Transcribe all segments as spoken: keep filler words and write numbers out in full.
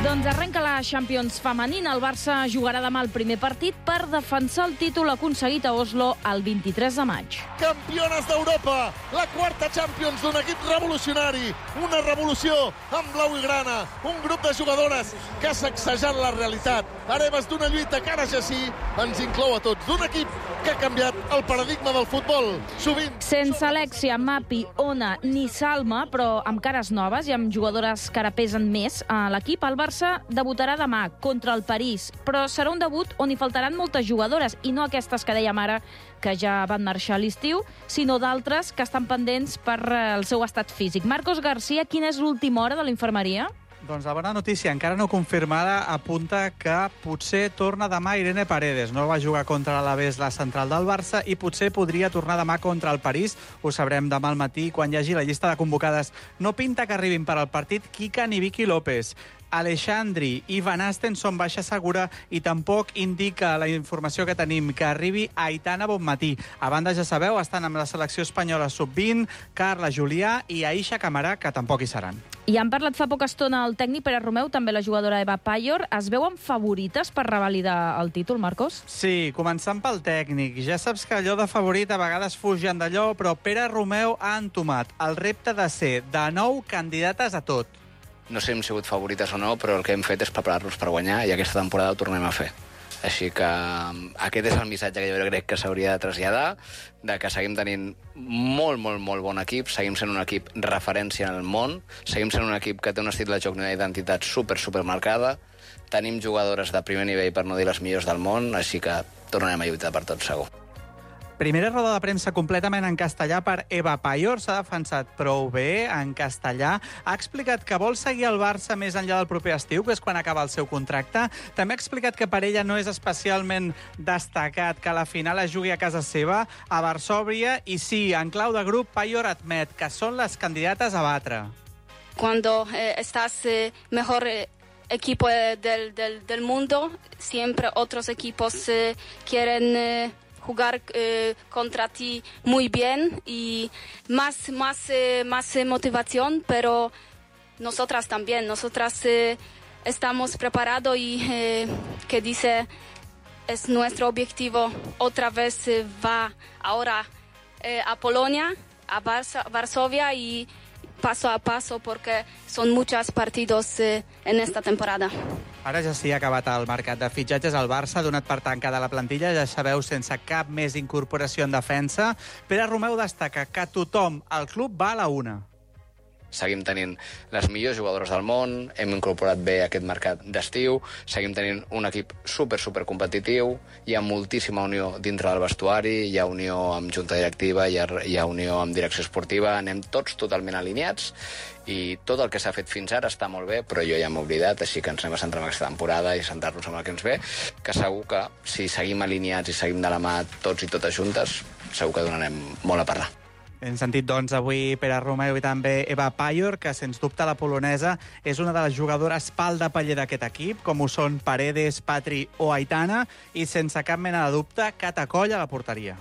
Doncs arrenca la Champions femenina. El Barça jugarà demà el primer partit per defensar el títol aconseguit a Oslo el vint-i-tres de maig. Campiones d'Europa, la quarta Champions d'un equip revolucionari, una revolució amb blau i grana, un grup de jugadores que ha sacsejat la realitat, hereves d'una lluita que ara ja sí ens inclou a tots, d'un equip que ha canviat el paradigma del futbol. Sovint... Sense Alexia, Mapi, Ona ni Salma, però amb cares noves i amb jugadores que ara pesen més a l'equip, el Barça debutarà demà contra el París, però serà un debut on hi faltaran moltes jugadores, i no aquestes que dèiem ara que ja van marxar a l'estiu, sinó d'altres que estan pendents per el seu estat físic. Marcos García, quina és l'última hora de la infermeria? Doncs la bona notícia, encara no confirmada, apunta que potser torna demà Irene Paredes. No va jugar contra l'Alavés, la central del Barça, i potser podria tornar demà contra el París. Ho sabrem demà al matí quan hi hagi la llista de convocades. No pinta que arribin per al partit Kika ni Vicky López. Alexandri i Van Asten són baixa segura i tampoc indica la informació que tenim que arribi Aitana Bonmatí. A banda, ja sabeu, estan amb la selecció espanyola sub vint, Carla Julià i Aisha Camarà, que tampoc hi seran. I han parlat fa poca estona el tècnic Pere Romeu, també la jugadora Eva Payor. Es veuen favorites per revalidar el títol, Marcos? Sí, començant pel tècnic. Ja saps que allò de favorit a vegades fugen d'allò, però Pere Romeu ha entomat el repte de ser de nou candidates a tot. No sé si hem sigut favorites o no, però el que hem fet és preparar-nos per guanyar i aquesta temporada ho tornem a fer. Així que aquest és el missatge que jo crec que s'hauria de traslladar, de que seguim tenint molt, molt, molt bon equip, seguim sent un equip referència en el món, seguim sent un equip que té un estil de joc i una identitat super, super marcada, tenim jugadores de primer nivell, per no dir les millors del món, així que tornarem a lluitar per tot, segur. Primera roda de premsa completament en castellà per Eva Payor. S'ha defensat prou bé en castellà. Ha explicat que vol seguir el Barça més enllà del proper estiu, que és quan acaba el seu contracte. També ha explicat que per ella no és especialment destacat que la final es jugui a casa seva, a Varsòvia, i sí, en clau de grup, Payor admet que són les candidates a batre. Cuando eh, estás eh, mejor eh, equipo eh, del, del, del mundo, siempre otros equipos eh, quieren... Eh, jugar eh, contra ti muy bien y más, más, eh, más eh, motivación, pero nosotras también, nosotras eh, estamos preparados y eh, que dice, es nuestro objetivo, otra vez eh, va ahora eh, a Polonia, a Vars- Varsovia y paso a paso porque son muchos partidos eh, en esta temporada. Ara ja sí ha acabat el mercat de fitxatges. El Barça ha donat per tancada la plantilla, ja sabeu, sense cap més incorporació en defensa. Pere Romeu destaca que tothom al club va a la una. Seguim tenint les millors jugadores del món, hem incorporat bé aquest mercat d'estiu, seguim tenint un equip super, super competitiu, hi ha moltíssima unió dintre del vestuari, hi ha unió amb junta directiva, hi ha, hi ha unió amb direcció esportiva, anem tots totalment alineats i tot el que s'ha fet fins ara està molt bé, però jo ja m'he oblidat, així que ens anem a centrar en aquesta temporada i centrar-nos en el que ens ve, que segur que si seguim alineats i seguim de la mà tots i totes juntes, segur que donarem molt a parlar. Hem sentit, doncs, avui Pere Romeu i també Eva Payor, que, sens dubte, la polonesa és una de les jugadores pal de paller d'aquest equip, com ho són Paredes, Patri o Aitana, i, sense cap mena de dubte, Cata Coll a la porteria.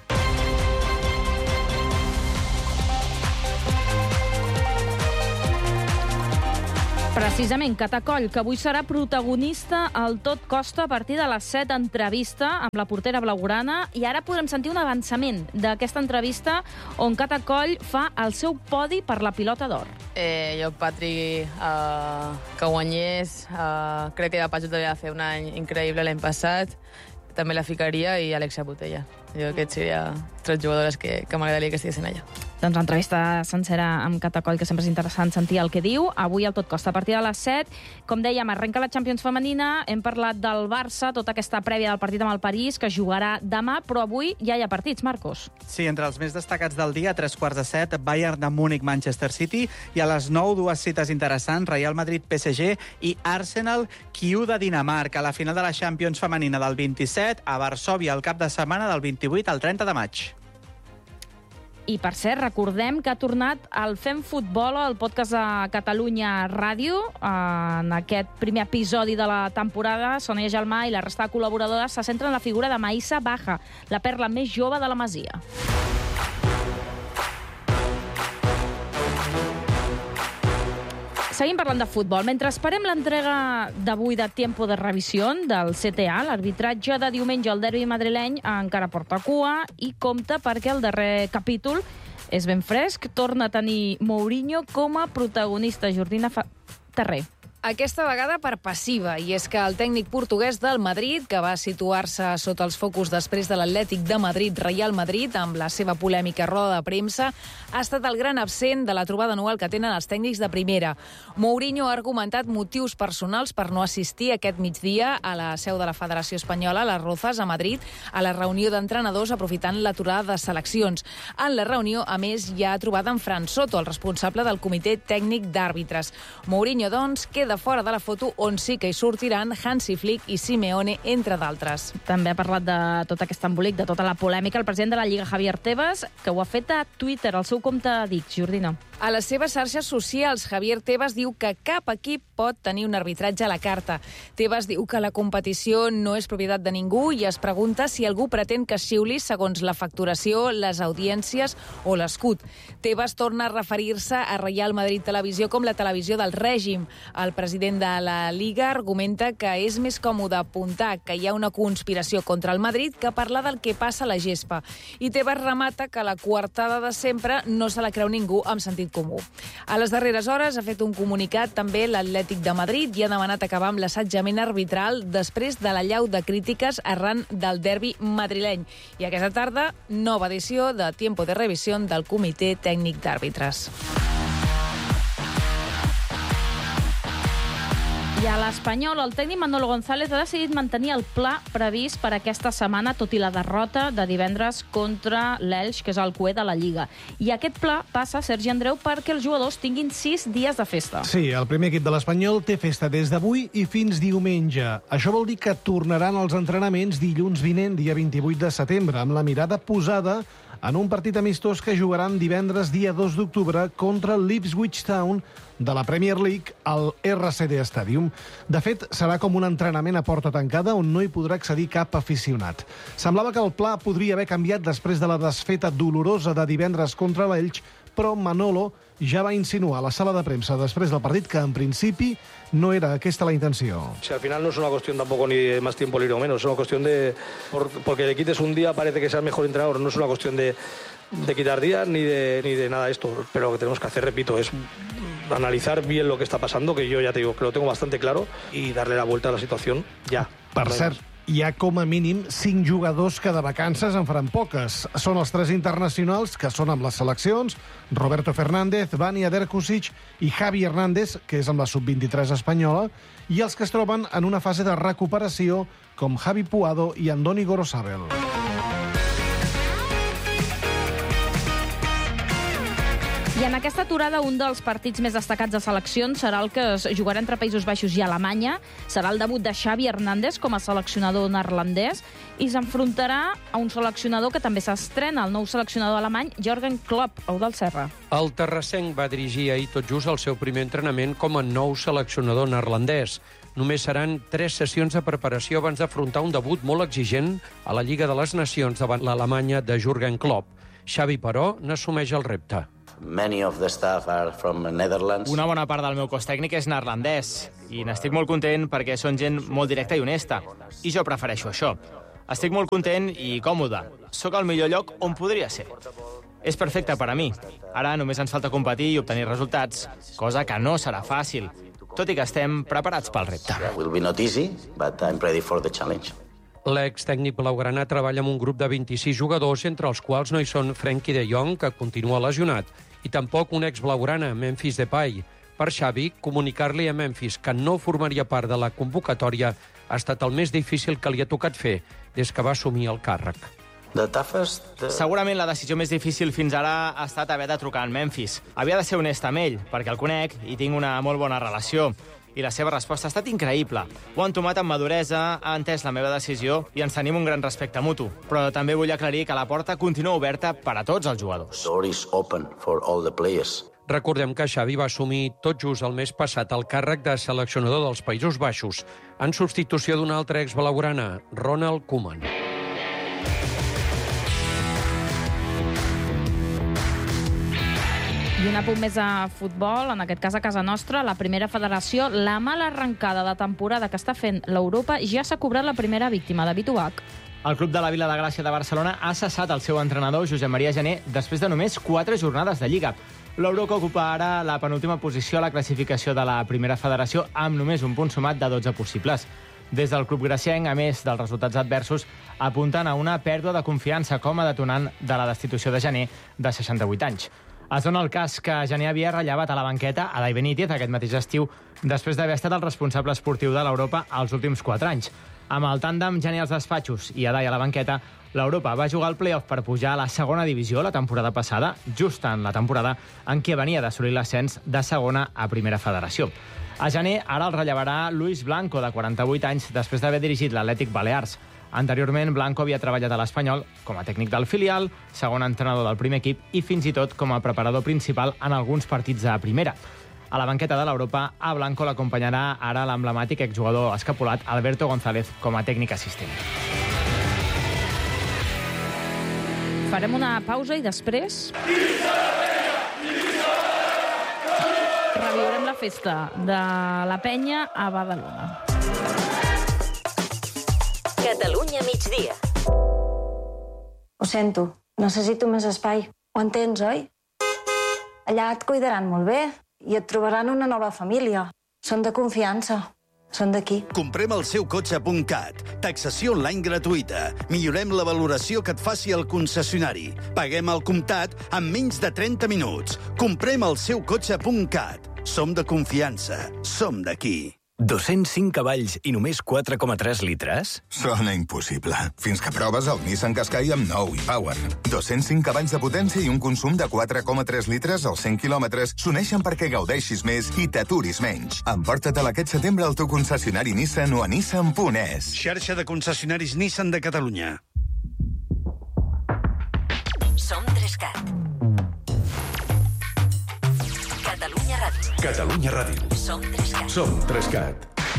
Precisament, Cata Coll, que avui serà protagonista al Tot Costa a partir de les set, entrevista amb la portera blaugrana, i ara podrem sentir un avançament d'aquesta entrevista on Cata Coll fa el seu podi per la pilota d'or. Eh, jo, Patri, eh, que guanyés, eh, crec que de Patri va fer un any increïble l'any passat, també la ficaria, i Alexia Botella. Jo crec que serien tres jugadores que, que m'agradaria que estiguessin allà. Doncs l'entrevista sencera amb Cata Coll, que sempre és interessant sentir el que diu. Avui al Tot Costa, a partir de les set. Com dèiem, arrenca la Champions femenina. Hem parlat del Barça, tota aquesta prèvia del partit amb el París, que jugarà demà, però avui ja hi ha partits, Marcos. Sí, entre els més destacats del dia, a tres quarts de set, Bayern de Múnich, Manchester City, i a les nou, dues cites interessants, Real Madrid, P S G i Arsenal, Kyiv de Dinamarca. A la final de la Champions femenina del vint-i-set, a Varsòvia, el cap de setmana del vint-i-vuit al trenta de maig. I, per cert, recordem que ha tornat el Fem Futbol, el podcast de Catalunya Ràdio. En aquest primer episodi de la temporada, Sònia Gelmà i la resta de col·laboradores se centren en la figura de Maïssa Baja, la perla més jove de la Masia. Seguim parlant de futbol. Mentre esperem l'entrega d'avui de Tiempo de Revisión del C T A, l'arbitratge de diumenge al derbi madrileny encara porta cua i compta perquè el darrer capítol és ben fresc. Torna a tenir Mourinho com a protagonista. Jordina Terré. Aquesta vegada per passiva, i és que el tècnic portuguès del Madrid, que va situar-se sota els focus després de l'Atlètic de Madrid, Real Madrid, amb la seva polèmica roda de premsa, ha estat el gran absent de la trobada anual que tenen els tècnics de primera. Mourinho ha argumentat motius personals per no assistir aquest migdia a la seu de la Federació Espanyola, a les Rozas, a Madrid, a la reunió d'entrenadors aprofitant l'aturada de seleccions. En la reunió, a més, hi ha trobada en Fran Soto, el responsable del comitè tècnic d'àrbitres. Mourinho, doncs, queda fora de la foto, on sí que hi sortiran Hansi Flick i Simeone, entre d'altres. També ha parlat de tot aquest embolic, de tota la polèmica, el president de la Lliga, Javier Tebas, que ho ha fet a Twitter, al seu compte d'X. Jordina. A les seves xarxes socials, Javier Tebas diu que cap equip pot tenir un arbitratge a la carta. Tebas diu que la competició no és propietat de ningú i es pregunta si algú pretén que xiuli segons la facturació, les audiències o l'escut. Tebas torna a referir-se a Real Madrid Televisió com la televisió del règim. El president de la Liga argumenta que és més còmode apuntar que hi ha una conspiració contra el Madrid que parlar del que passa a la gespa. I Tebas remata que la coartada de sempre no se la creu ningú amb sentit comú. A les darreres hores ha fet un comunicat també l'Atlètic de Madrid i ha demanat acabar amb l'assetjament arbitral després de l'allau de crítiques arran del derbi madrileny. I aquesta tarda, nova edició de Tiempo de Revisión del Comitè Tècnic d'Àrbitres. I a l'Espanyol, el tècnic Manolo González ha decidit mantenir el pla previst per aquesta setmana, tot i la derrota de divendres contra l'Elx, que és el cué de la Lliga. I aquest pla passa, Sergi Andreu, perquè els jugadors tinguin sis dies de festa. Sí, el primer equip de l'Espanyol té festa des d'avui i fins diumenge. Això vol dir que tornaran als entrenaments dilluns vinent, dia vint-i-vuit de setembre, amb la mirada posada en un partit amistós que jugaran divendres, dia dos d'octubre, contra l'Ipswich Town de la Premier League al R C D Stadium. De fet, serà com un entrenament a porta tancada on no hi podrà accedir cap aficionat. Semblava que el pla podria haver canviat després de la desfeta dolorosa de divendres contra l'Elx, però Manolo ja va insinuar a la sala de premsa després del partit que, en principi, no era aquesta la intenció. Si al final no es una cuestión tampoco ni de más tiempo libre o menos, es una cuestión de... Por, porque le quites un día parece que sea el mejor entrenador, no es una cuestión de, de quitar días ni de, ni de nada de esto. Pero lo que tenemos que hacer, repito, es analizar bien lo que está pasando, que yo ya te digo que lo tengo bastante claro, y darle la vuelta a la situación ja. Per cert, hi ha com a mínim cinc jugadors que de vacances en faran poques. Són els tres internacionals que són amb les seleccions, Roberto Fernández, Vani Aderkusic i Javi Hernández, que és amb la sub vint-i-tres espanyola, i els que es troben en una fase de recuperació, com Javi Puado i Andoni Gorosabel. I en aquesta aturada, un dels partits més destacats de seleccions serà el que es jugarà entre Països Baixos i Alemanya. Serà el debut de Xavi Hernández com a seleccionador neerlandès i s'enfrontarà a un seleccionador que també s'estrena, el nou seleccionador alemany, Jürgen Klopp, el del Serra. El terrassenc va dirigir ahir tot just el seu primer entrenament com a nou seleccionador neerlandès. Només seran tres sessions de preparació abans d'afrontar un debut molt exigent a la Lliga de les Nacions davant l'Alemanya de Jürgen Klopp. Xavi, però, n'assumeix el repte. Many of the staff are from Netherlands. Una bona part del meu cos tècnic és neerlandès i n'estic molt content perquè són gent molt directa i honesta. I jo prefereixo això. Estic molt content i còmode. Sóc al millor lloc on podria ser. És perfecte per a mi. Ara només ens falta competir i obtenir resultats, cosa que no serà fàcil, tot i que estem preparats pel repte. It will be not easy, but I'm ready for the challenge. L'ex-tècnic blaugrana treballa amb un grup de vint-i-sis jugadors, entre els quals no hi són Frenkie de Jong, que continua lesionat, i tampoc un ex-blaugrana, Memphis Depay. Per Xavi, comunicar-li a Memphis que no formaria part de la convocatòria ha estat el més difícil que li ha tocat fer des que va assumir el càrrec. The toughest, the... Segurament la decisió més difícil fins ara ha estat haver de trucar a Memphis. Havia de ser honest amb ell, perquè el conec i tinc una molt bona relació. I la seva resposta ha estat increïble. Ho ha entomat amb maduresa, ha entès la meva decisió i ens tenim un gran respecte mutu. Però també vull aclarir que la porta continua oberta per a tots els jugadors. The door is open for all the players. Recordem que Xavi va assumir tot just el mes passat el càrrec de seleccionador dels Països Baixos, en substitució d'una altra ex-blaugrana, Ronald Koeman. I I un apunt més a futbol, en aquest cas a casa nostra, la primera federació, la mala arrencada de temporada que està fent l'Europa, ja s'ha cobrat la primera víctima, David Ubach. El club de la Vila de Gràcia de Barcelona ha cessat el seu entrenador, Josep Maria Jané, després de només quatre jornades de Lliga. L'Euroca ocupa ara la penúltima posició a la classificació de la primera federació amb només un punt sumat de dotze possibles. Des del club gracienc, a més dels resultats adversos, apunten a una pèrdua de confiança com a detonant de la destitució de Jané, de seixanta-vuit anys. Es dona el cas que Jané havia rellevat a la banqueta a Adai Benítez aquest mateix estiu, després d'haver estat el responsable esportiu de l'Europa els últims quatre anys. Amb el tàndem Jané als despatxos i Adai a la banqueta, l'Europa va jugar al play-off per pujar a la segona divisió la temporada passada, just en la temporada en què venia d'assolir l'ascens de segona a primera federació. A Jané ara el rellevarà Luis Blanco, de quaranta-vuit anys, després d'haver dirigit l'Atlètic Balears. Anteriorment, Blanco havia treballat a l'Espanyol com a tècnic del filial, segon entrenador del primer equip i fins i tot com a preparador principal en alguns partits de primera. A la banqueta de l'Europa, a Blanco l'acompanyarà ara l'emblemàtic exjugador escapulat Alberto González com a tècnic assistent. Farem una pausa i després reviurem la festa de la penya a Badalona. Catalunya migdia. Ho sento, necessito més espai. Ho entens, oi? Allà et cuidaran molt bé i et trobaran una nova família. Són de confiança. Són d'aquí. Comprem el seu cotxe punt cat. Taxació online gratuïta. Millorem la valoració que et faci el concessionari. Paguem al comptat en menys de trenta minuts. Comprem el seu cotxe punt cat. Som de confiança. Som d'aquí. dos-cents cinc cavalls i només quatre coma tres litres? Sona impossible. Fins que proves el Nissan Qashqai amb nou e-Power. dos-cents cinc cavalls de potència i un consum de quatre coma tres litres als cent quilòmetres s'uneixen perquè gaudeixis més i t'aturis menys. Emporta-te'l aquest setembre al teu concessionari Nissan o a nissan punt es. Xarxa de concessionaris Nissan de Catalunya. Som Trescat. Catalunya Ràdio. Catalunya Ràdio. Som Trescat. Som Trescat.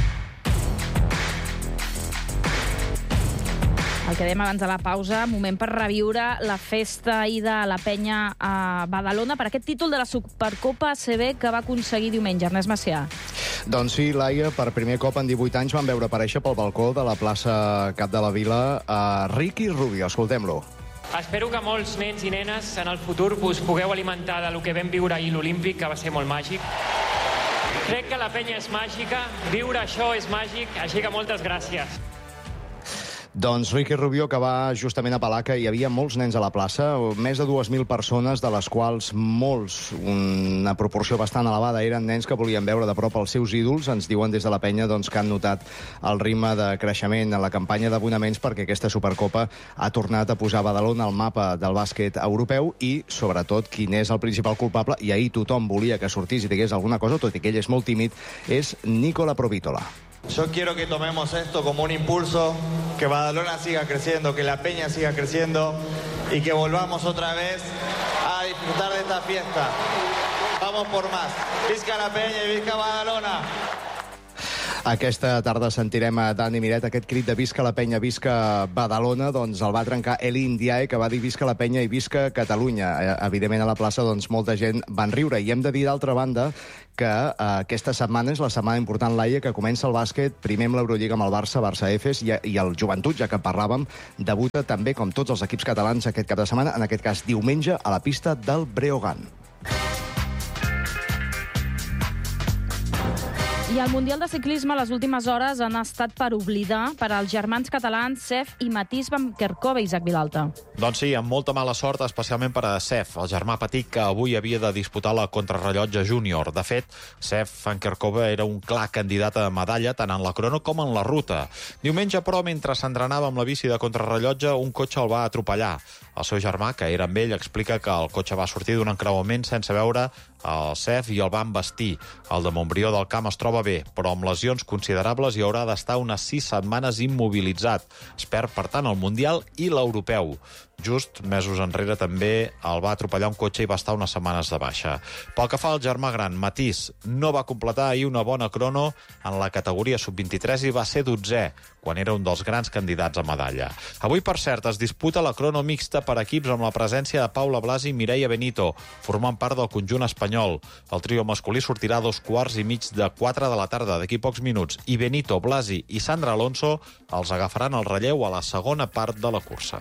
El que dèiem abans de la pausa, moment per reviure la festa ahir de la penya a Badalona per aquest títol de la Supercopa A C B que va aconseguir diumenge. Ernest Macià. Doncs sí, Laia, per primer cop en divuit anys van veure aparèixer pel balcó de la plaça Cap de la Vila a Ricky Rubio. Escoltem-lo. Espero que molts nens i nenes en el futur us pugueu alimentar del que vam viure ahir l'Olímpic, que va ser molt màgic. Crec que la penya és màgica, viure això és màgic, així que moltes gràcies. Doncs Ricky Rubio, que va justament apel·lar que hi havia molts nens a la plaça, més de dues mil persones, de les quals molts, una proporció bastant elevada, eren nens que volien veure de prop els seus ídols. Ens diuen des de la penya doncs, que han notat el ritme de creixement en la campanya d'abonaments perquè aquesta Supercopa ha tornat a posar Badalona al mapa del bàsquet europeu i, sobretot, quin és el principal culpable, i ahir tothom volia que sortís i digués alguna cosa, tot i que ell és molt tímid, és Nicola Provítola. Yo quiero que tomemos esto como un impulso, que Badalona siga creciendo, que la Peña siga creciendo y que volvamos otra vez a disfrutar de esta fiesta. Vamos por más. Visca la Peña y visca Badalona. Aquesta tarda sentirem a Dani Miret aquest crit de visca la penya, visca Badalona, doncs el va trencar Eli Ndiaye, que va dir visca la penya i visca Catalunya. Evidentment a la plaça doncs molta gent van riure i hem de dir d'altra banda que eh, aquesta setmana és la setmana important, Laia, que comença el bàsquet, primer amb l'Eurolliga amb el Barça, Barça Efes, i, i el Joventut, ja que parlàvem, debuta també, com tots els equips catalans aquest cap de setmana, en aquest cas diumenge, a la pista del Breogán. I el Mundial de Ciclisme a les últimes hores han estat per oblidar per als germans catalans Sef i Matís Van Kerkhove, Isaac Vilalta. Doncs sí, amb molta mala sort, especialment per a Sef, el germà petit que avui havia de disputar la contrarrellotge júnior. De fet, Sef Van Kerkhove era un clar candidat a medalla tant en la crono com en la ruta. Diumenge, però, mentre s'entrenava amb la bici de contrarrellotge, un cotxe el va atropellar. El seu germà, que era amb ell, explica que el cotxe va sortir d'un encreuament sense veure el Sef i el va embestir. El de Montbrió del Camp es troba bé, però amb lesions considerables i haurà d'estar unes sis setmanes immobilitzat. Es perd, per tant, el Mundial i l'Europeu. Just mesos enrere també el va atropellar un cotxe i va estar unes setmanes de baixa. Pel que fa al germà gran, Matís no va completar ahir una bona crono en la categoria sub vint-i-tres i va ser dotzè, quan era un dels grans candidats a medalla. Avui, per cert, es disputa la crono mixta per equips amb la presència de Paula Blasi i Mireia Benito, formant part del conjunt espanyol. El trio masculí sortirà a dos quarts i mig de quatre de la tarda d'aquí pocs minuts i Benito, Blasi i Sandra Alonso els agafaran el relleu a la segona part de la cursa.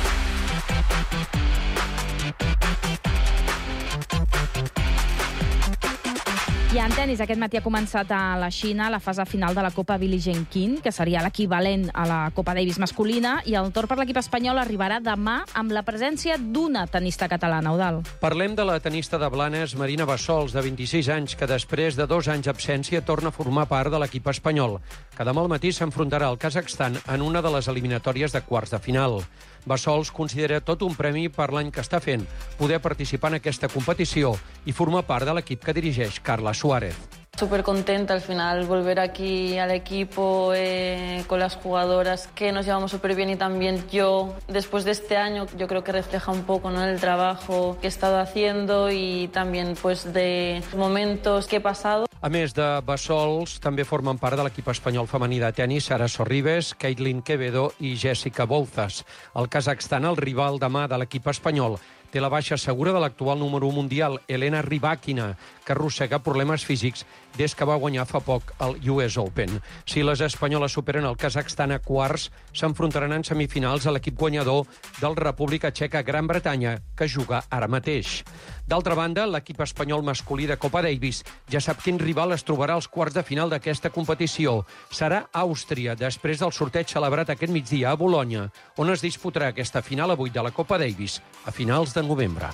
I en tenis, aquest matí ha començat a la Xina la fase final de la Copa Billie Jean King, que seria l'equivalent a la Copa Davis masculina, i el torn per l'equip espanyol arribarà demà amb la presència d'una tenista catalana, Eudal. Parlem de la tenista de Blanes, Marina Bassols, de vint-i-sis anys, que després de dos anys d'absència torna a formar part de l'equip espanyol, que demà al matí s'enfrontarà al Kazakhstan en una de les eliminatòries de quarts de final. Bassols considera tot un premi per l'any que està fent, poder participar en aquesta competició i formar part de l'equip que dirigeix Carla Suárez. Súper contenta al final volver aquí al equipo eh, con las jugadoras que nos llevamos súper bien y también yo después de este año yo creo que refleja un poco, ¿no?, el trabajo que he estado haciendo y también pues de momentos que he pasado. A més de Bassols, també formen part de l'equip espanyol femení de tenis Sara Sorribes, Caitlin Quevedo i Jessica Bouzas. El Kazakhstan, el rival demà de l'equip espanyol, té la baixa segura de l'actual número u mundial, Elena Rybakina, que arrossega problemes físics des que va guanyar fa poc el U S Open. Si les espanyoles superen el Kazakhstan a quarts, s'enfrontaran en semifinals a l'equip guanyador del República Txeca Gran Bretanya, que juga ara mateix. D'altra banda, l'equip espanyol masculí de Copa Davis ja sap quin rival es trobarà als quarts de final d'aquesta competició. Serà Àustria, després del sorteig celebrat aquest migdia a Bolonya, on es disputarà aquesta final a vuit de la Copa Davis, a finals de novembre.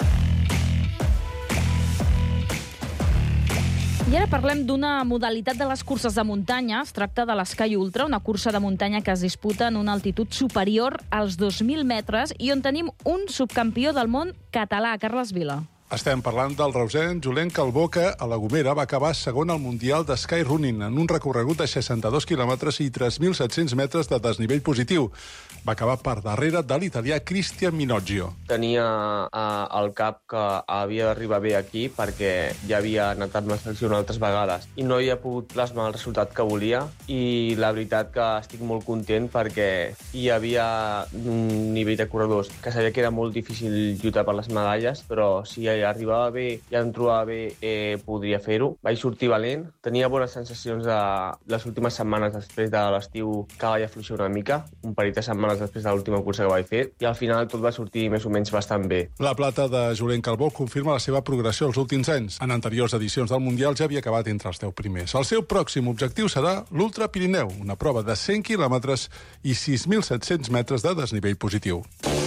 I ara parlem d'una modalitat de les curses de muntanya. Es tracta de l'Sky Ultra, una cursa de muntanya que es disputa en una altitud superior als dos mil metres i on tenim un subcampió del món català, Carles Vila. Estem parlant del reusenc Julen Calbó, que a la Gomera va acabar segon al Mundial de Sky Running en un recorregut de seixanta-dos quilòmetres i tres mil set-cents metres de desnivell positiu. Va acabar per darrere de l'italià Cristian Minoggio. Tenia eh, al cap que havia d'arribar bé aquí perquè ja havia anat amb la selecció altres vegades i no havia pogut plasmar el resultat que volia, i la veritat que estic molt content perquè hi havia un nivell de corredors que sabia que era molt difícil lluitar per les medalles, però si ja arribava bé i em trobava bé, eh, podria fer-ho. Vaig sortir valent, tenia bones sensacions de les últimes setmanes després de l'estiu, que vaig afluixar una mica, un parell de setmanes després de l'última cursa que vaig fer, i al final tot va sortir més o menys bastant bé. La plata de Julen Calbó confirma la seva progressió els últims anys. En anteriors edicions del Mundial ja havia acabat entre els deu primers. El seu pròxim objectiu serà l'Ultra Pirineu, una prova de cent quilòmetres i sis mil set-cents metres de desnivell positiu.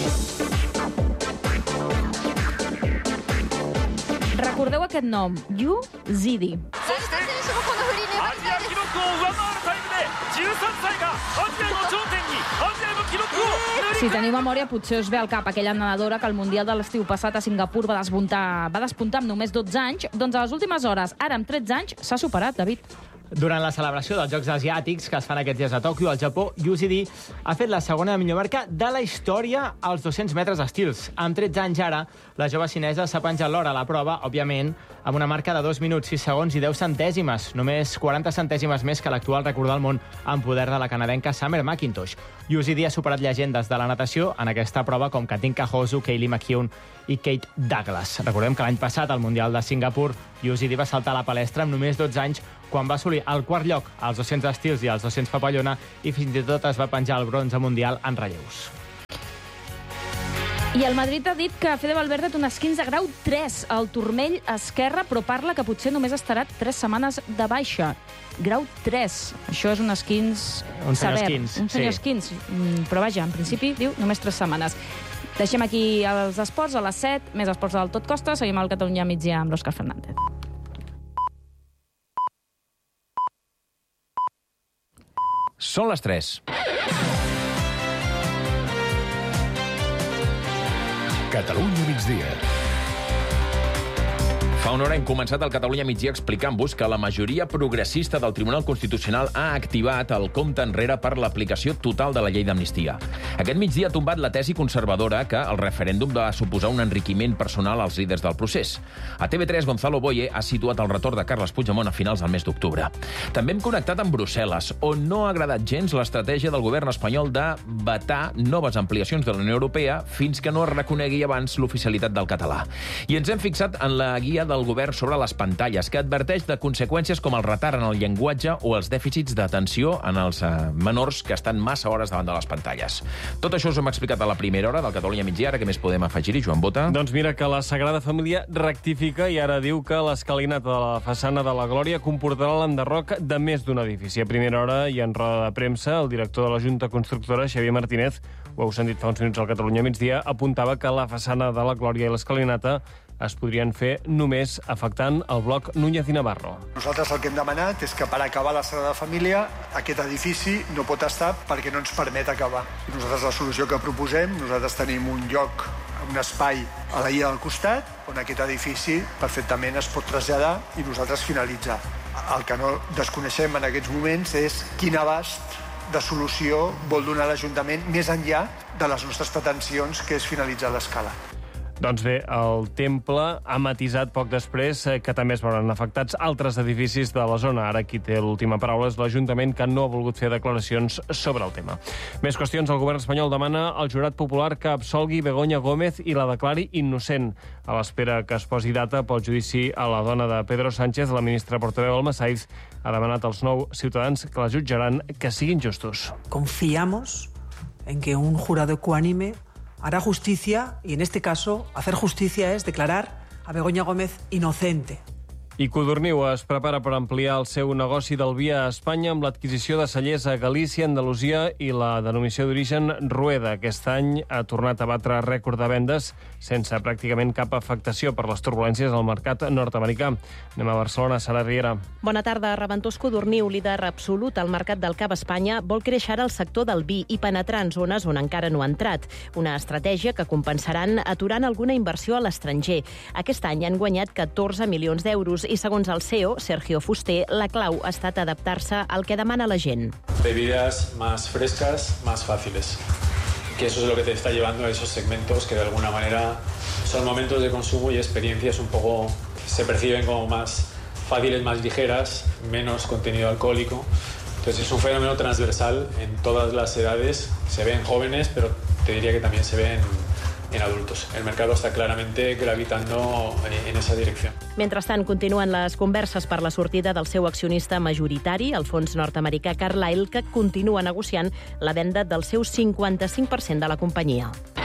Recordeu aquest nom, Yu Zidi. Si teniu memòria, potser us ve al cap aquella nedadora que al Mundial de l'estiu passat a Singapur va despuntar, va despuntar amb només dotze anys. Doncs a les últimes hores, ara amb tretze anys, s'ha superat, David. Durant la celebració dels Jocs Asiàtics que es fan aquests dies a Tòquio, al Japó, Yu Zidi ha fet la segona millor marca de la història als dos-cents metres estils. Amb tretze anys ara, la jove xinesa s'ha penjat l'hora a la prova, òbviament, amb una marca de dos minuts, sis segons i deu centèsimes, només quaranta centèsimes més que l'actual record del món en poder de la canadenca Summer McIntosh. Yu Zidi ha superat llegendes de la natació en aquesta prova com Katinka Hosu, Kaylee McKeown i Kate Douglas. Recordem que l'any passat, al Mundial de Singapur, Yu Zidi va saltar a la palestra amb només dotze anys quan va assolir el quart lloc als dos-cents estils i als dos-cents papallona i fins i tot es va penjar el bronze mundial en relleus. I el Madrid ha dit que Fede Valverde té un esquinç de grau tres al turmell esquerre, però parla que potser només estarà tres setmanes de baixa. Grau tres. Això és un esquinç un sever. Esquins, un senyor sí. esquinç. Però vaja, en principi, diu, només tres setmanes. Deixem aquí els esports a les set, més esports del Tot Costa. Seguim al Catalunya migdia amb l'Òscar Fernández. Són les tres. Catalunya migdia. Fa una hora hem començat al Catalunya Migdia explicant-vos que la majoria progressista del Tribunal Constitucional ha activat el compte enrere per l'aplicació total de la llei d'amnistia. Aquest migdia ha tombat la tesi conservadora que el referèndum va suposar un enriquiment personal als líders del procés. A T V tres, Gonzalo Boye ha situat el retorn de Carles Puigdemont a finals del mes d'octubre. També hem connectat amb Brussel·les, on no ha agradat gens l'estratègia del govern espanyol de vetar noves ampliacions de la Unió Europea fins que no es reconegui abans l'oficialitat del català. I ens hem fixat en la guia del govern sobre les pantalles, que adverteix de conseqüències com el retard en el llenguatge o els dèficits d'atenció en els eh, menors que estan massa hores davant de les pantalles. Tot això us hem explicat a la primera hora del Catalunya Migdia. Ara què més podem afegir-hi, Joan Bota? Doncs mira que la Sagrada Família rectifica i ara diu que l'escalinata de la façana de la Glòria comportarà l'enderroc de més d'un edifici. A primera hora i en roda de premsa, el director de la Junta Constructora, Xavier Martínez, ho heu sentit fa uns minuts al Catalunya Migdia, apuntava que la façana de la Glòria i l'escalinata es podrien fer només afectant el bloc Núñez i Navarro. Nosaltres el que hem demanat és que per acabar la Sagrada Família aquest edifici no pot estar perquè no ens permet acabar. I nosaltres la solució que proposem, nosaltres tenim un lloc, un espai a la illa del costat on aquest edifici perfectament es pot traslladar i nosaltres finalitzar. El que no desconeixem en aquests moments és quin abast de solució vol donar l'Ajuntament més enllà de les nostres pretensions, que és finalitzar l'escala. Doncs bé, el temple ha matisat poc després que també es veuran afectats altres edificis de la zona. Ara qui té l'última paraula és l'Ajuntament, que no ha volgut fer declaracions sobre el tema. Més qüestions. El govern espanyol demana al jurat popular que absolgui Begoña Gómez i la declari innocent. A l'espera que es posi data pel judici a la dona de Pedro Sánchez, la ministra portaveu Almasaiz ha demanat als nou ciutadans que la jutjaran que siguin justos. Confiamos en que un jurado ecuánime hará justicia, y en este caso, hacer justicia es declarar a Begoña Gómez inocente. I Codorniu es prepara per ampliar el seu negoci del vi a Espanya amb l'adquisició de cellers a Galícia, Andalusia i la denominació d'origen Rueda. Aquest any ha tornat a batre rècord de vendes sense pràcticament cap afectació per les turbulències al mercat nord-americà. Anem a Barcelona, Sara Riera. Bona tarda. Reventós Codorniu, líder absolut al mercat del cava a Espanya, vol créixer al sector del vi i penetrar en zones on encara no ha entrat. Una estratègia que compensaran aturant alguna inversió a l'estranger. Aquest any han guanyat catorze milions d'euros i, segons el C E O, Sergio Fuster, la clau ha estat adaptar-se al que demana la gent. Bebidas más frescas, más fáciles. Que eso es lo que te está llevando a esos segmentos que de alguna manera son momentos de consumo y experiencias un poco se perciben como más fáciles, más ligeras, menos contenido alcohólico. Entonces es un fenómeno transversal en todas las edades. Se ve en jóvenes, pero te diría que también se ve en en adultos. El mercado está claramente gravitando en esa dirección. Mentrestant, continuen les converses per la sortida del seu accionista majoritari, el fons nord-americà Carlyle, que continua negociant la venda del seu cinquanta-cinc per cent de la companyia.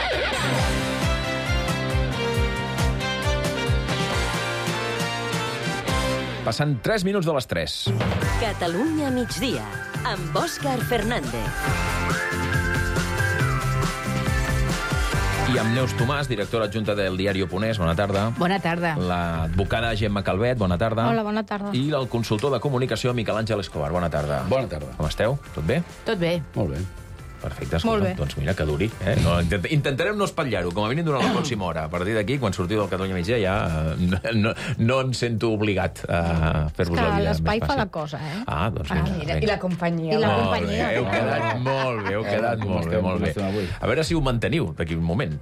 Passen tres minuts de les tres. Catalunya migdia, amb Òscar Fernández. I amb Neus Tomàs, directora adjunta del diari Oponés. Bona tarda. Bona tarda. L'advocada Gemma Calvet. Bona tarda. Hola, bona tarda. I el consultor de comunicació Miquel Àngel Escobar. Bona tarda. Bona tarda. Com esteu? Tot bé? Tot bé. Molt bé. Perfecte, escolta, doncs mira, que duri. Eh? No, intent, intentarem no espatllar-ho, com a mínim durant la pròxima hora. A partir d'aquí, quan sortiu del Catalunya Migdia, ja no, no, no em sento obligat a fer-vos la vida més fàcil. L'espai fa la cosa, eh? Ah, doncs vinga. Ah, mira. I la companyia. I la molt companyia. Bé, heu quedat molt bé, heu quedat eh, molt bé, molt bé. A veure si ho manteniu d'aquí un moment.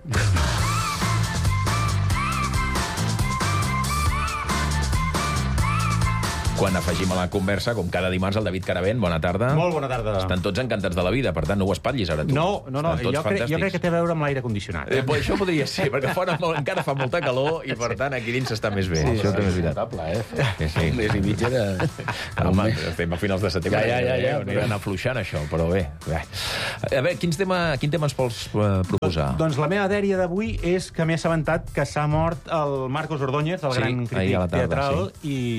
Quan afegim a la conversa, com cada dimarts, el David Caravent. Bona tarda. Molt bona tarda. Estan tots encantats de la vida, per tant, no ho espatllis ara tu. No, no, no. Jo crec, jo crec que té a veure amb l'aire condicionat. Eh? Eh, això podria ser, perquè fora molt, encara fa molta calor i, per tant, aquí dins està més bé. Sí, això sí, també és veritat. Notable, eh? Sí, sí. Un mes i mig era... Home, estem a finals de setembre. Ja, ja, ja. ja Anirà però... anar afluixant, això, però bé. bé. A veure, quins tema, quin tema ens vols uh, proposar? Doncs, doncs la meva dèria d'avui és que m'he assabentat que s'ha mort el Marcos Ordóñez, el sí, gran crític tarda, teatral, sí. i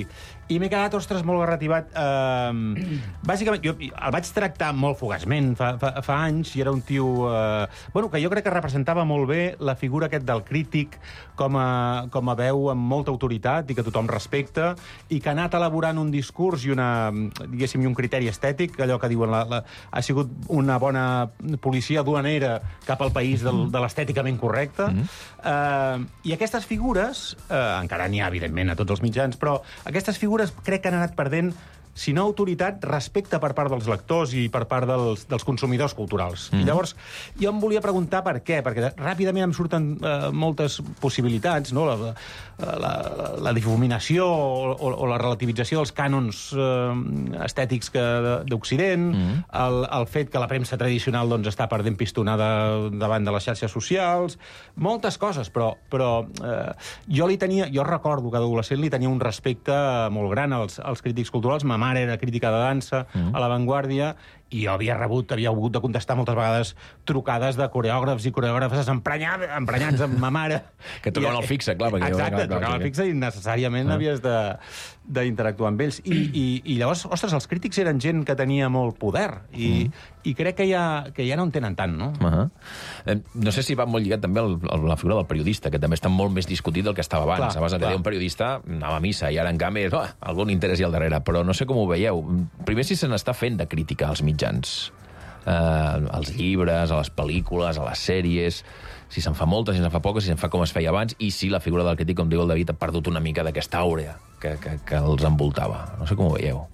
I m'he quedat, ostres, molt garrativat. Uh, bàsicament, jo el vaig tractar molt fugaçment fa, fa, fa anys, i era un tio... Uh, bueno, que jo crec que representava molt bé la figura aquest del crític com a, com a veu amb molta autoritat i que tothom respecta, i que ha anat elaborant un discurs i una, diguéssim, un criteri estètic, allò que diuen, la, la, ha sigut una bona policia duanera cap al país del, de l'estèticament correcte. Mm. Uh, I aquestes figures, uh, encara n'hi ha, evidentment, a tots els mitjans, però aquestes figures crec que han anat perdent, si no autoritat, respecte per part dels lectors i per part dels, dels consumidors culturals. Mm. I llavors, jo em volia preguntar per què, perquè ràpidament em surten eh, moltes possibilitats, no? la, la, la difuminació o, o, o la relativització dels cànons eh, estètics que, d'Occident, mm. el, el fet que la premsa tradicional doncs, està perdent pistonada davant de les xarxes socials, moltes coses, però, però eh, jo li tenia, jo recordo que d'adolescent li tenia un respecte molt gran als, als crítics culturals. Ma mare era crítica de dansa mm. a La Vanguardia, i jo havia rebut, havia hagut de contestar moltes vegades trucades de coreògrafs i coreògrafes emprenyats, emprenyats amb ma mare. Que tocaven el fixe, clar. Perquè exacte, tocaven el fixe i necessàriament ah. havies d'interactuar amb ells. I, i, I llavors, ostres, els crítics eren gent que tenia molt poder, i, mm. i crec que ja, que ja no en tenen tant, no? Uh -huh. eh, no sé si va molt lligat també el, el, la figura del periodista, que també està molt més discutit del que estava abans. Clar, abans que deia un periodista anava a missa, i ara, en canvi, oh, algun interès hi al darrere. Però no sé com ho veieu. Primer, si se n'està fent de crítica als mitjans, eh, als llibres, a les pel·lícules, a les sèries, si se'n fa molta, si se'n fa poca, si se'n fa com es feia abans, i si la figura del crític, com diu el David, ha perdut una mica d'aquesta àurea que, que, que els envoltava. No sé com ho veieu.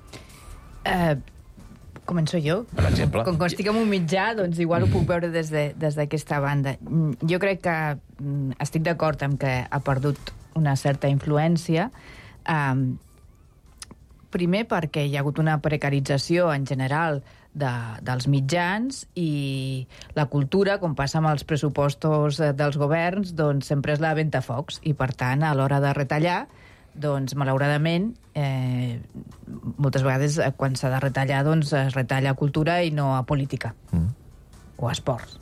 Uh, començo jo. Per exemple. Com que estic en un mitjà, doncs igual ho puc veure des de, des d'aquesta banda. Jo crec que estic d'acord amb que ha perdut una certa influència. Um, primer perquè hi ha hagut una precarització en general de, dels mitjans, i la cultura, com passa amb els pressupostos dels governs, doncs sempre és la ventafocs, i per tant, a l'hora de retallar, doncs, malauradament, eh, moltes vegades quan s'ha de retallar, doncs es retalla a cultura i no a política mm. o a esports.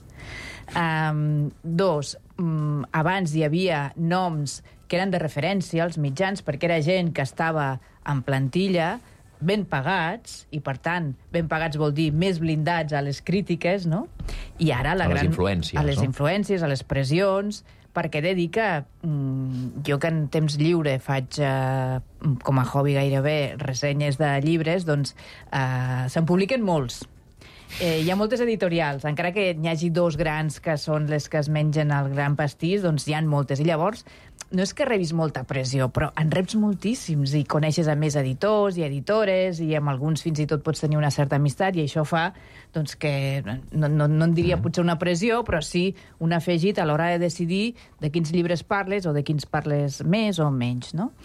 Um, dos, um, abans hi havia noms que eren de referència als mitjans, perquè era gent que estava en plantilla, ben pagats, i per tant, ben pagats vol dir més blindats a les crítiques, no? I ara la a gran... les influències, a les no? influències, a les pressions, perquè he de dir que mm, jo que en temps lliure faig, eh, com a hobby gairebé, ressenyes de llibres, doncs eh, se'n publiquen molts. Eh, hi ha moltes editorials, encara que n'hi hagi dos grans que són les que es mengen el gran pastís, doncs hi ha moltes. I llavors, no és que rebis molta pressió, però en reps moltíssims, i coneixes a més editors i editores, i amb alguns fins i tot pots tenir una certa amistat, i això fa doncs, que, no, no, no en diria potser una pressió, però sí un afegit a l'hora de decidir de quins llibres parles o de quins parles més o menys, no?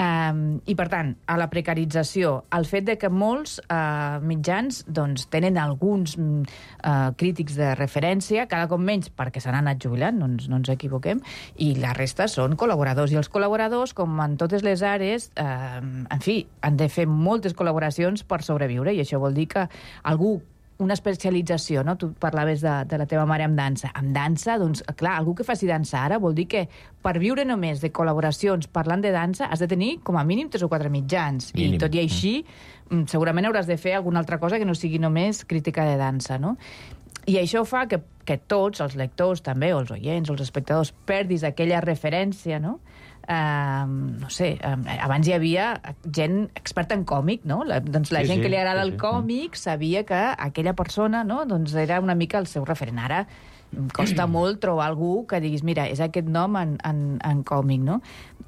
Um, I, per tant, a la precarització, el fet de que molts uh, mitjans doncs, tenen alguns uh, crítics de referència, cada cop menys perquè se n'han anat jubilant, no ens, no ens equivoquem, i la resta són col·laboradors. I els col·laboradors, com en totes les àrees, eh, en fi, han de fer moltes col·laboracions per sobreviure, i això vol dir que algú, una especialització, no? Tu parlaves de, de la teva mare amb dansa. Amb dansa, doncs, clar, algú que faci dansa ara vol dir que per viure només de col·laboracions parlant de dansa has de tenir com a mínim tres o quatre mitjans. Mínim. I tot i així, segurament hauràs de fer alguna altra cosa que no sigui només crítica de dansa, no? I això fa que, que tots, els lectors també, o els oients, o els espectadors, perdis aquella referència, no? Uh, no sé, uh, abans hi havia gent experta en còmic, no? La, doncs la sí, gent sí, que li agrada sí, el còmic sabia que aquella persona, no? Doncs era una mica el seu referent. Ara costa molt trobar algú que diguis, mira, és aquest nom en, en, en còmic, no?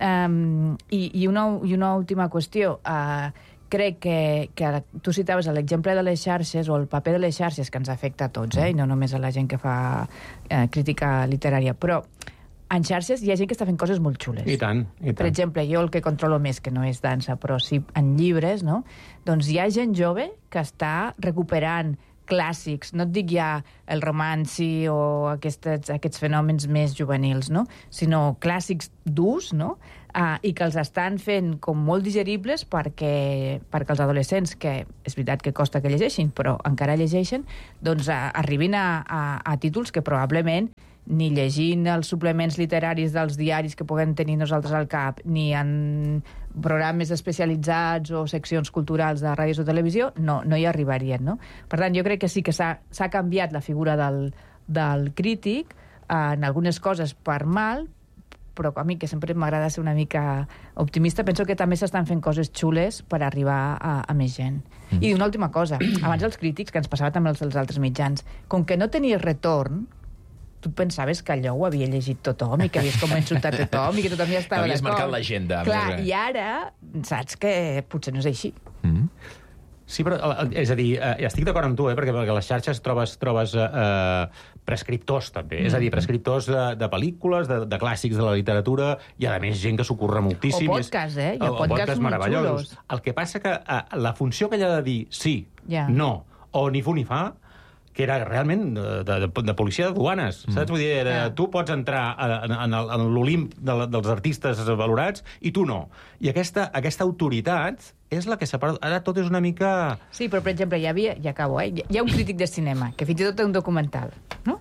Um, i, i, una, I una última qüestió. Uh, crec que, que tu citaves l'exemple de les xarxes, o el paper de les xarxes, que ens afecta a tots, eh? I no només a la gent que fa eh, crítica literària, però en xarxes hi ha gent que està fent coses molt xules. I tant, i tant. Per exemple, jo el que controlo més, que no és dansa, però sí en llibres, no? Doncs hi ha gent jove que està recuperant clàssics, no et dic ja el romanci o aquests, aquests fenòmens més juvenils, no? Sinó clàssics durs, no? Uh, i que els estan fent com molt digeribles perquè, perquè els adolescents, que és veritat que costa que llegeixin, però encara llegeixen, doncs uh, arribin a, a, a títols que probablement ni llegint els suplements literaris dels diaris que puguem tenir nosaltres al cap, ni en programes especialitzats o seccions culturals de ràdios o televisió, no, no hi arribarien, no? Per tant, jo crec que sí que s'ha canviat la figura del, del crític en algunes coses per mal, però a mi, que sempre m'agrada ser una mica optimista, penso que també s'estan fent coses xules per arribar a, a més gent. Mm. I una última cosa, abans els crítics, que ens passava també els dels altres mitjans, com que no tenies retorn, tu pensaves que allò ho havia llegit tothom i que havies convençut a tothom i que tothom ja estava d'acord. Havies marcat l'agenda. Clar, i ara saps que potser no és així. Mm. Sí, però, és a dir, eh, estic d'acord amb tu, eh, perquè, perquè a les xarxes trobes, trobes eh, prescriptors, també. Mm. És a dir, prescriptors de, de pel·lícules, de, de clàssics de la literatura, i, a més, gent que s'ho curra moltíssim. O podcast, eh? Hi ha podcasts molt xulos. El que passa que eh, la funció que ella ha de dir sí, yeah. no, o ni fu ni fa, que era realment de, de, de policia de duanes, mm. saps? Vull dir, era, yeah. tu pots entrar en, en, en l'Olimp de, dels artistes valorats i tu no. I aquesta, aquesta autoritat és la que s'ha perdut. Ara tot és una mica... Sí, però, per exemple, hi havia... Ja acabo, eh? Hi ha un crític de cinema, que fins i tot té un documental, no?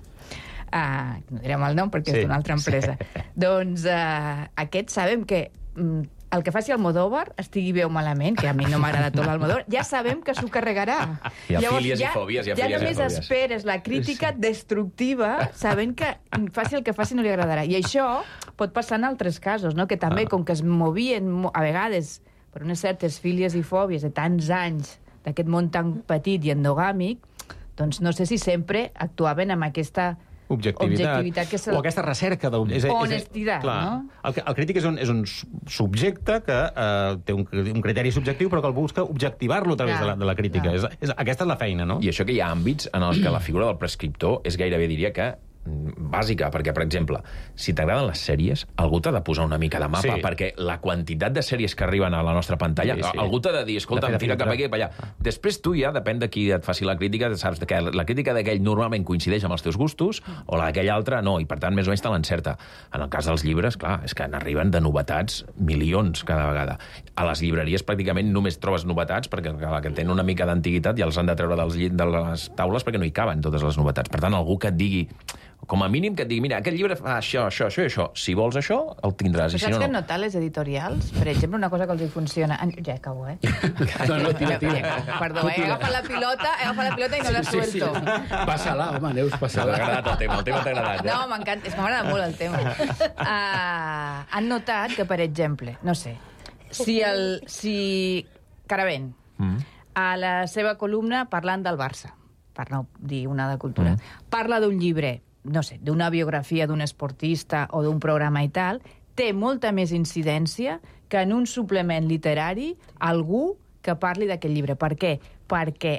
Uh, no direm el nom perquè sí. és d'una altra empresa. Sí. Doncs uh, aquest sabem que mm, el que faci Almodóvar estigui bé o malament, que a mi no m'agrada tot l'Almodóvar, ja sabem que s'ho carregarà. Hi ha Llavors, fílies ja, i fòbies. Hi ha ja fílies només i fòbies. esperes la crítica destructiva sabent que faci el que faci no li agradarà. I això pot passar en altres casos, no? Que també, ah. com que es movien a vegades per unes certes fílies i fòbies de tants anys d'aquest món tan petit i endogàmic, doncs no sé si sempre actuaven amb aquesta objectivitat, objectivitat que se... o aquesta recerca de... És, honestitat, és, clar, no? El, el crític és un, és un subjecte que eh, té un, un criteri subjectiu però que el busca objectivar-lo a través clar, de, la, de la crítica. És, és, aquesta és la feina, no? I això que hi ha àmbits en els que la figura del prescriptor és gairebé, diria que, bàsica, perquè, per exemple, si t'agraden les sèries, algú t'ha de posar una mica de mapa, sí. perquè la quantitat de sèries que arriben a la nostra pantalla, sí, sí. algú t'ha de dir, escolta, tira cap aquí i cap allà. Després tu ja, depèn de qui et faci la crítica, saps que la crítica d'aquell normalment coincideix amb els teus gustos, o la d'aquell altre no, i per tant, més o menys te l'encerta. En el cas dels llibres, clar, és que n'arriben de novetats milions cada vegada. A les llibreries pràcticament només trobes novetats, perquè la que tenen una mica d'antiguitat ja els han de treure dels llit, de les taules perquè no hi caben totes les novetats. Per tant, algú que et digui, com a mínim que et digui, mira, aquest llibre fa això, això, això i això. Si vols això, el tindràs. Però i saps si no, que no. notar les editorials? Per exemple, una cosa que els hi funciona... Ja acabo, eh? No, no, tira, tira. Perdó, he agafat la pilota, he agafat la pilota i no la suelto. Sí, sí. Passa-la, home, Neus, passa-la. T'ha agradat el tema, el tema t'ha agradat. Eh? No, m'encanta, és que m'agrada molt el tema. Uh, han notat que, per exemple, no sé, si el... Si Caravent, mm. a la seva columna parlant del Barça, per no dir una de cultura, mm. parla d'un llibre, no sé, d'una biografia d'un esportista o d'un programa i tal, té molta més incidència que en un suplement literari algú que parli d'aquest llibre. Per què? Perquè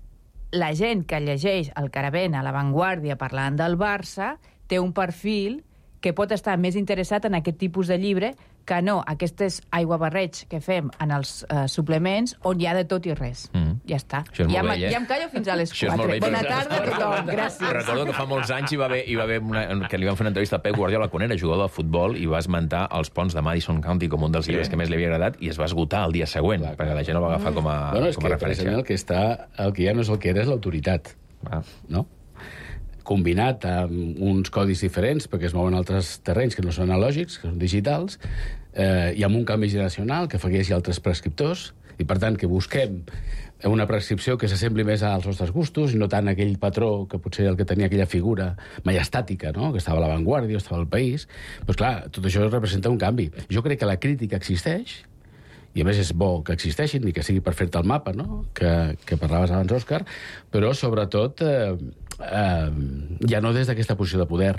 la gent que llegeix el Caravent a La Vanguardia parlant del Barça té un perfil que pot estar més interessat en aquest tipus de llibre que no aquestes aiguabarreig que fem en els uh, suplements on hi ha de tot i res. Mm. Ja està. Ja, vell, eh? ja em callo fins a les quatre. Vell, Bona tarda a tothom. Gràcies. Recordo que fa molts anys hi va haver, hi va haver una, que li van fer una entrevista a Pep Guardiola quan era jugador de futbol i va esmentar els ponts de Madison County com un dels llibres sí. que més li havia agradat i es va esgotar el dia següent, clar, perquè la gent el va agafar com a, bueno, és com a que, referència. El que, està, el que ja no és el que era és l'autoritat. Ah. No? Combinat amb uns codis diferents, perquè es mouen altres terrenys que no són analògics, que són digitals, eh, i amb un canvi generacional que fa que hi hagi altres prescriptors, i per tant que busquem una prescripció que s'assembli més als nostres gustos i no tant aquell patró que potser el que tenia aquella figura majestàtica, no? Que estava a l'avantguàrdia, estava al país. Doncs clar, tot això representa un canvi. Jo crec que la crítica existeix, i a més és bo que existeixin i que sigui per fer-te el mapa, no? que, que parlaves abans, Òscar, però sobretot eh, eh, ja no des d'aquesta posició de poder,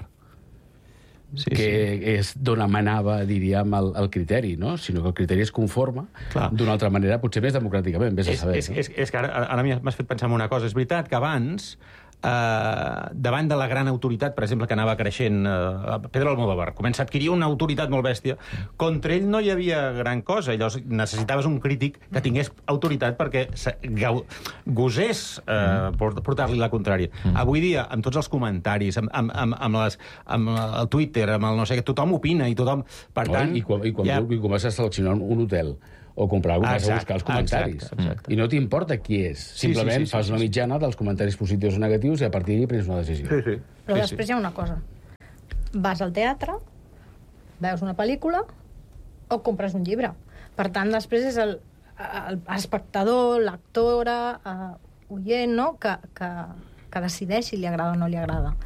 sí, que sí. és d'on emanava, diríem, el, el criteri, no? Sinó que el criteri es conforma d'una altra manera, potser més democràticament, vés a saber. És, no? és, és que ara, ara m'has fet pensar en una cosa. És veritat que abans, eh, davant de la gran autoritat, per exemple, que anava creixent, eh, Pedro Almodóvar comença a adquirir una autoritat molt bèstia, contra ell no hi havia gran cosa. Llavors necessitaves un crític que tingués autoritat perquè gosés eh, portar-li la contrària. Mm. Avui dia, amb tots els comentaris, amb, amb, amb, amb, les, amb el Twitter, amb el no sé què, tothom opina i tothom... Per tant, oh, I quan, i quan, ja... quan comences a seleccionar un hotel o comprar alguna cosa, a buscar els comentaris. Exacte, exacte. I no t'importa qui és. Simplement sí, sí, sí, fas sí, una mitjana dels comentaris positius o negatius i a partir d'ahir prens una decisió. Sí, sí. Però sí, després sí. hi ha una cosa. vas al teatre, veus una pel·lícula o compres un llibre. Per tant, després és el, el espectador, l'actora, eh, oient, no? que, que, que decideix si li agrada o no li agrada.